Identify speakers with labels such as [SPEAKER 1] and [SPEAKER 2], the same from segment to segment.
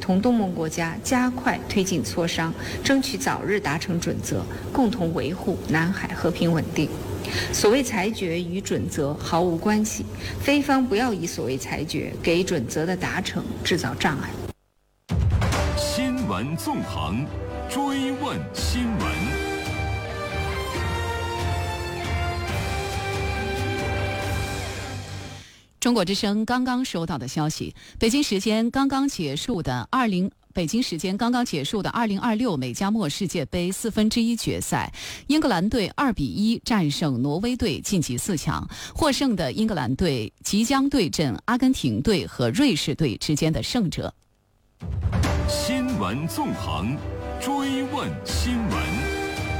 [SPEAKER 1] 同东盟国家加快推进磋商，争取早日达成准则，共同维护南海和平稳定。所谓裁决与准则毫无关系，菲方不要以所谓裁决给准则的达成制造障碍。
[SPEAKER 2] 新闻纵横，追问新闻。
[SPEAKER 3] 中国之声刚刚收到的消息，北京时间刚刚结束的2026美加墨世界杯1/4决赛，英格兰队2-1战胜挪威队晋级4强。获胜的英格兰队即将对阵阿根廷队和瑞士队之间的胜者。
[SPEAKER 2] 新闻纵横，追问新闻。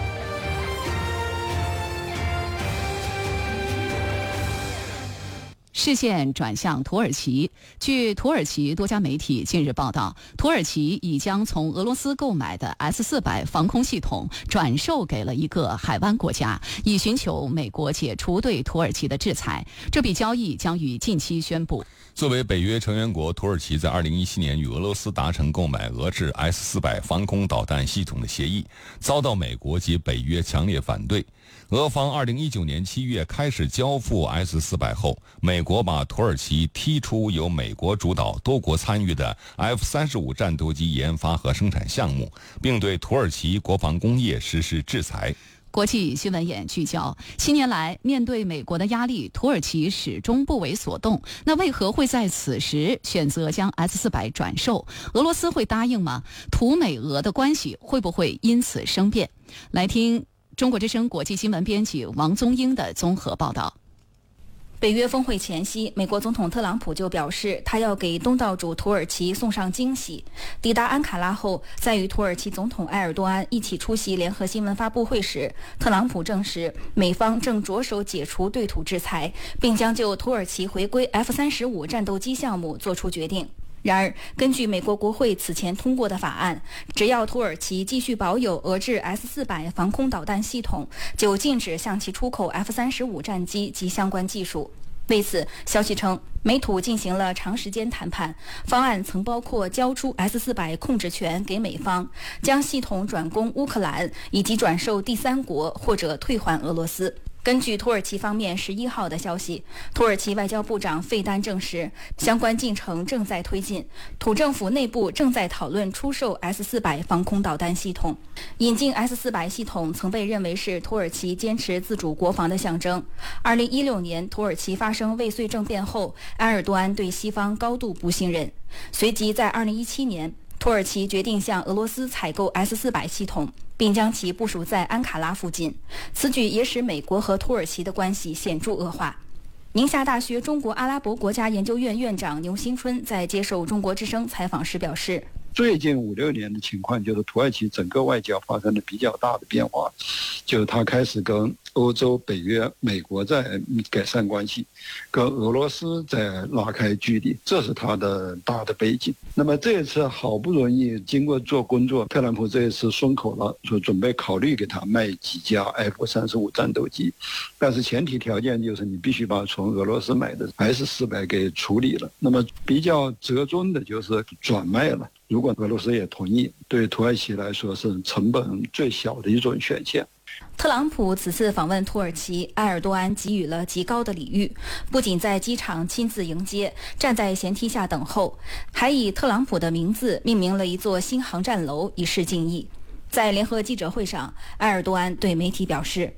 [SPEAKER 3] 视线转向土耳其。据土耳其多家媒体近日报道，土耳其已将从俄罗斯购买的 S-400防空系统转售给了一个海湾国家，以寻求美国解除对土耳其的制裁。这笔交易将于近期宣布。
[SPEAKER 4] 作为北约成员国，土耳其在2017年与俄罗斯达成购买俄制 S-400防空导弹系统的协议，遭到美国及北约强烈反对。俄方2019年7月开始交付 S-400后，美国把土耳其踢出由美国主导、多国参与的 F-35战斗机研发和生产项目，并对土耳其国防工业实施制裁。
[SPEAKER 3] 国际新闻眼聚焦：7年来，面对美国的压力，土耳其始终不为所动。那为何会在此时选择将 S-400转售？俄罗斯会答应吗？土美俄的关系会不会因此生变？来听中国之声国际新闻编辑王宗英的综合报道。
[SPEAKER 5] 北约峰会前夕，美国总统特朗普就表示，他要给东道主土耳其送上惊喜。抵达安卡拉后，在与土耳其总统埃尔多安一起出席联合新闻发布会时，特朗普证实，美方正着手解除对土制裁，并将就土耳其回归 F-35战斗机项目作出决定。然而，根据美国国会此前通过的法案，只要土耳其继续保有俄制 S-400防空导弹系统，就禁止向其出口 F-35战机及相关技术。为此，消息称，美土进行了长时间谈判，方案曾包括交出 S-400控制权给美方，将系统转供乌克兰，以及转售第三国或者退还俄罗斯。根据土耳其方面11号的消息，土耳其外交部长费丹证实，相关进程正在推进，土政府内部正在讨论出售 S-400防空导弹系统。引进 S-400系统曾被认为是土耳其坚持自主国防的象征。2016年，土耳其发生未遂政变后，埃尔多安对西方高度不信任，随即在2017年，土耳其决定向俄罗斯采购 S-400系统，并将其部署在安卡拉附近。此举也使美国和土耳其的关系显著恶化。宁夏大学中国阿拉伯国家研究院院长牛新春在接受中国之声采访时表示，
[SPEAKER 6] 最近5-6年的情况就是土耳其整个外交发生了比较大的变化，就是他开始跟欧洲、北约、美国在改善关系，跟俄罗斯在拉开距离，这是他的大的背景。那么这一次好不容易经过做工作，特朗普这一次松口了，说准备考虑给他卖几架 F-35战斗机，但是前提条件就是你必须把从俄罗斯买的 S-400给处理了。那么比较折中的就是转卖了。如果俄罗斯也同意，对土耳其来说是成本最小的一种选项。
[SPEAKER 5] 特朗普此次访问土耳其，埃尔多安给予了极高的礼遇，不仅在机场亲自迎接，站在舷梯下等候，还以特朗普的名字命名了一座新航站楼以示敬意。在联合记者会上，埃尔多安对媒体表示，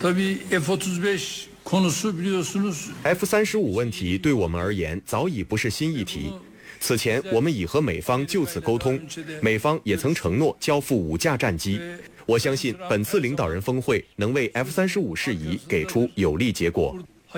[SPEAKER 7] F-35问题对我们而言早已不是新议题。此前我们已和美方就此沟通，美方也曾承诺交付5架战机。我相信本次领导人峰会能为 F-35事宜给出有利结果。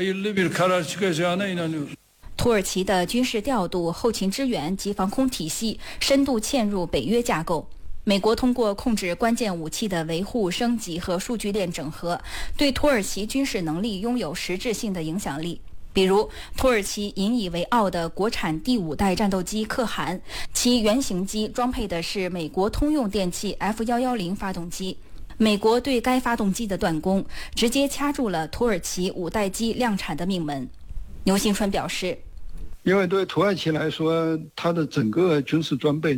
[SPEAKER 5] 土耳其的军事调度、后勤支援及防空体系深度嵌入北约架构。美国通过控制关键武器的维护、升级和数据链整合，对土耳其军事能力拥有实质性的影响力。比如，土耳其引以为傲的国产第5代战斗机可汗，其原型机装配的是美国通用电气 F-110发动机。美国对该发动机的断供，直接掐住了土耳其5代机量产的命门。牛新春表示，
[SPEAKER 6] 因为对土耳其来说，它的整个军事装备